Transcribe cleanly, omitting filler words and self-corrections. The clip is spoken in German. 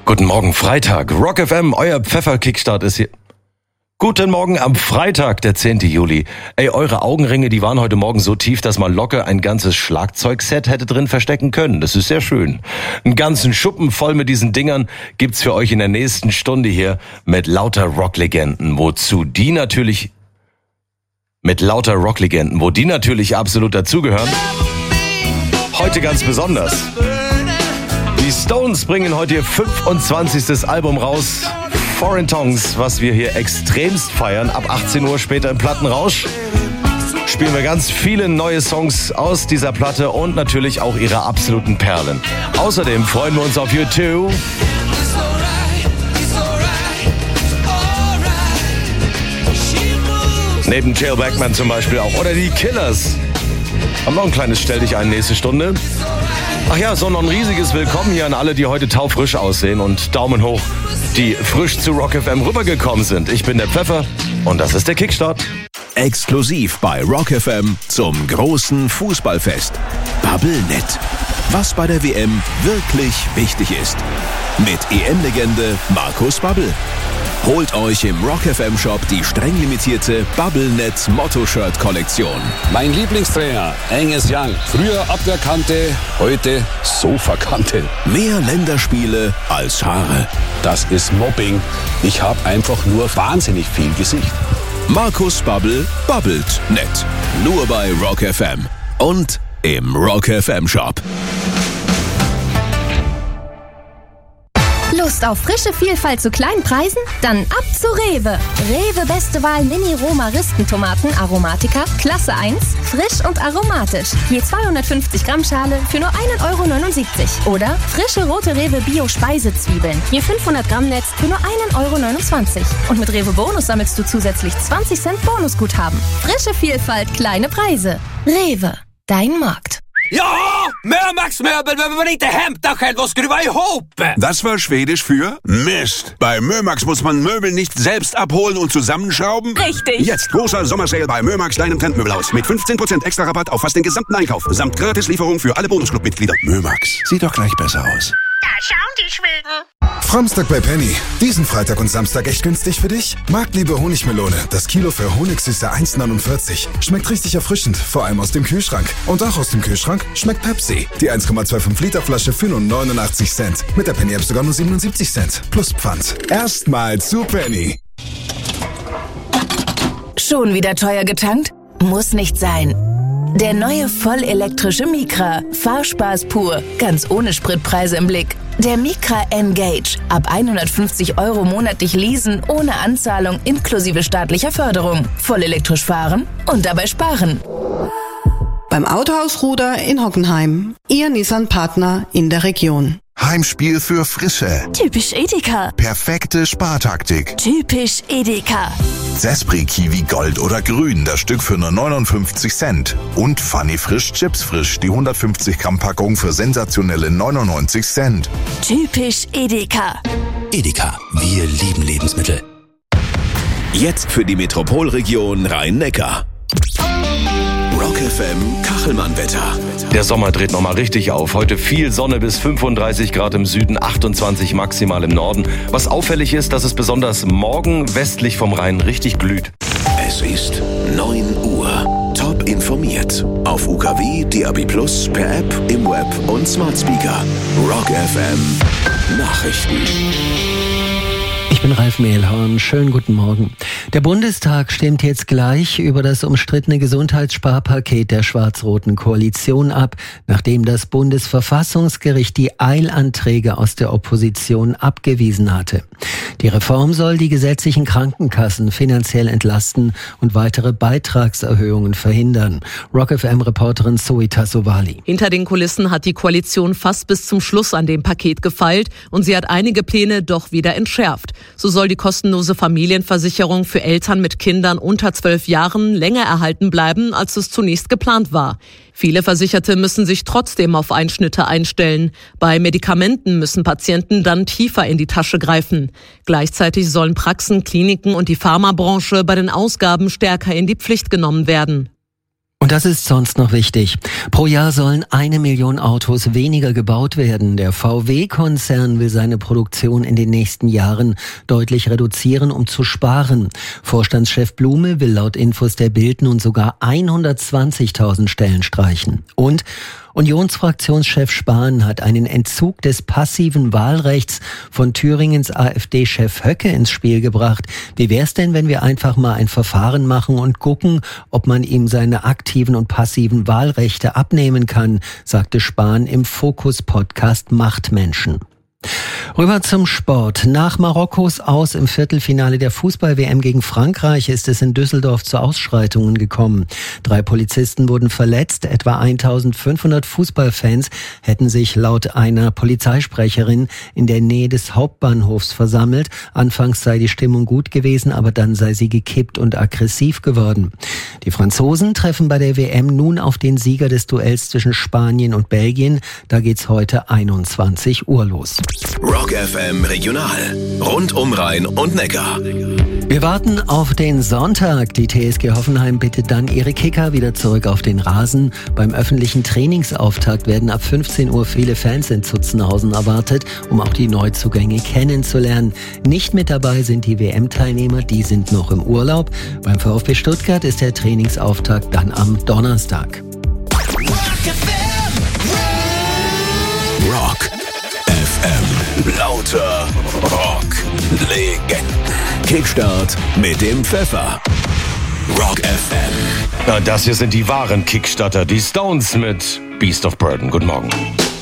Guten Morgen, Freitag. Rock FM, euer Pfeffer-Kickstart ist hier. Guten Morgen am Freitag, der 10. Juli. Ey, eure Augenringe, die waren heute Morgen so tief, dass man locker ein ganzes Schlagzeugset hätte drin verstecken können. Das ist sehr schön. Einen ganzen Schuppen voll mit diesen Dingern gibt's für euch in der nächsten Stunde hier mit lauter Rocklegenden, wo die natürlich absolut dazugehören. Heute ganz besonders. Die Stones bringen heute ihr 25. Album raus. Foreign Tongues, was wir hier extremst feiern. Ab 18 Uhr später im Plattenrausch spielen wir ganz viele neue Songs aus dieser Platte und natürlich auch ihre absoluten Perlen. Außerdem freuen wir uns auf U2. Neben Jill Backman zum Beispiel auch. Oder die Killers. Haben noch ein kleines Stell dich ein nächste Stunde. Ach ja, so noch ein riesiges Willkommen hier an alle, die heute taufrisch aussehen und Daumen hoch, die frisch zu Rock FM rübergekommen sind. Ich bin der Pfeffer und das ist der Kickstart. Exklusiv bei Rock FM zum großen Fußballfest. Bubblenet. Was bei der WM wirklich wichtig ist. Mit EM-Legende Markus Babbel. Holt euch im Rock FM Shop die streng limitierte Bubblenet Motto-Shirt-Kollektion. Mein Lieblingstrainer, Angus Young. Früher Abwehrkante, heute Sofakante. Mehr Länderspiele als Haare. Das ist Mobbing. Ich habe einfach nur wahnsinnig viel Gesicht. Markus Babbel babbelt nett. Nur bei Rock FM und im Rock FM Shop. Lust auf frische Vielfalt zu kleinen Preisen? Dann ab zu Rewe. Rewe Beste Wahl Mini-Roma-Ristentomaten Aromatica, Klasse 1, frisch und aromatisch. Je 250 Gramm Schale für nur 1,79 €. Oder frische rote Rewe Bio-Speisezwiebeln. Je 500 Gramm Netz für nur 1,29 €. Und mit Rewe Bonus sammelst du zusätzlich 20 Cent Bonusguthaben. Frische Vielfalt, kleine Preise. Rewe, dein Markt. Ja, Mömax-Möbel, wenn man inte hämta själv och skruva ihop. Das war Schwedisch für Mist. Bei Mömax muss man Möbel nicht selbst abholen und zusammenschrauben. Richtig. Jetzt großer Sommersale bei Mömax, deinem Trendmöbelhaus. Mit 15% extra Rabatt auf fast den gesamten Einkauf. Samt Gratislieferung für alle Bonusclub-Mitglieder. Mömax, sieht doch gleich besser aus. Da schauen die Schweden. Framstag bei Penny. Diesen Freitag und Samstag echt günstig für dich? Marktliebe Honigmelone. Das Kilo für Honigsüße 1,49. Schmeckt richtig erfrischend, vor allem aus dem Kühlschrank. Und auch aus dem Kühlschrank schmeckt Pepsi. Die 1,25 Liter Flasche für nur 89 Cent. Mit der Penny App sogar nur 77 Cent. Plus Pfand. Erstmal zu Penny. Schon wieder teuer getankt? Muss nicht sein. Der neue vollelektrische Micra. Fahrspaß pur. Ganz ohne Spritpreise im Blick. Der Micra Engage. Ab 150 € monatlich leasen, ohne Anzahlung, inklusive staatlicher Förderung. Voll elektrisch fahren und dabei sparen. Beim Autohaus Ruder in Hockenheim. Ihr Nissan-Partner in der Region. Heimspiel für Frische. Typisch Edeka. Perfekte Spartaktik. Typisch Edeka. Zespri Kiwi Gold oder Grün, das Stück für nur 59 Cent. Und Funny Frisch Chips Frisch, die 150 Gramm Packung für sensationelle 99 Cent. Typisch Edeka. Edeka, wir lieben Lebensmittel. Jetzt für die Metropolregion Rhein-Neckar. Rock FM Kachelmann-Wetter. Der Sommer dreht nochmal richtig auf. Heute viel Sonne bis 35 Grad im Süden, 28 maximal im Norden. Was auffällig ist, dass es besonders morgen westlich vom Rhein richtig glüht. Es ist 9 Uhr. Top informiert. Auf UKW, DAB+, per App, im Web und Smart Speaker. Rock FM Nachrichten. Ich bin Ralf Mehlhorn. Schönen guten Morgen. Der Bundestag stimmt jetzt gleich über das umstrittene Gesundheitssparpaket der schwarz-roten Koalition ab, nachdem das Bundesverfassungsgericht die Eilanträge aus der Opposition abgewiesen hatte. Die Reform soll die gesetzlichen Krankenkassen finanziell entlasten und weitere Beitragserhöhungen verhindern. Rock FM-Reporterin Zoita Sowali. Hinter den Kulissen hat die Koalition fast bis zum Schluss an dem Paket gefeilt und sie hat einige Pläne doch wieder entschärft. So soll die kostenlose Familienversicherung für Eltern mit Kindern unter 12 Jahren länger erhalten bleiben, als es zunächst geplant war. Viele Versicherte müssen sich trotzdem auf Einschnitte einstellen. Bei Medikamenten müssen Patienten dann tiefer in die Tasche greifen. Gleichzeitig sollen Praxen, Kliniken und die Pharmabranche bei den Ausgaben stärker in die Pflicht genommen werden. Und das ist sonst noch wichtig. Pro Jahr sollen 1 Million Autos weniger gebaut werden. Der VW-Konzern will seine Produktion in den nächsten Jahren deutlich reduzieren, um zu sparen. Vorstandschef Blume will laut Infos der Bild nun sogar 120.000 Stellen streichen. Und Unionsfraktionschef Spahn hat einen Entzug des passiven Wahlrechts von Thüringens AfD-Chef Höcke ins Spiel gebracht. Wie wär's denn, wenn wir einfach mal ein Verfahren machen und gucken, ob man ihm seine aktiven und passiven Wahlrechte abnehmen kann, sagte Spahn im Fokus-Podcast Machtmenschen. Rüber zum Sport. Nach Marokkos Aus im Viertelfinale der Fußball-WM gegen Frankreich ist es in Düsseldorf zu Ausschreitungen gekommen. 3 Polizisten wurden verletzt. Etwa 1500 Fußballfans hätten sich laut einer Polizeisprecherin in der Nähe des Hauptbahnhofs versammelt. Anfangs sei die Stimmung gut gewesen, aber dann sei sie gekippt und aggressiv geworden. Die Franzosen treffen bei der WM nun auf den Sieger des Duells zwischen Spanien und Belgien. Da geht's heute 21 Uhr los. Rock FM Regional. Rund um Rhein und Neckar. Wir warten auf den Sonntag. Die TSG Hoffenheim bittet dann ihre Kicker wieder zurück auf den Rasen. Beim öffentlichen Trainingsauftakt werden ab 15 Uhr viele Fans in Zutzenhausen erwartet, um auch die Neuzugänge kennenzulernen. Nicht mit dabei sind die WM-Teilnehmer, die sind noch im Urlaub. Beim VfB Stuttgart ist der Trainingsauftakt dann am Donnerstag. Rock FM. Lauter Rock. Legenden. Kickstart mit dem Pfeffer. Rock FM. Na, das hier sind die wahren Kickstarter, die Stones mit Beast of Burden. Guten Morgen.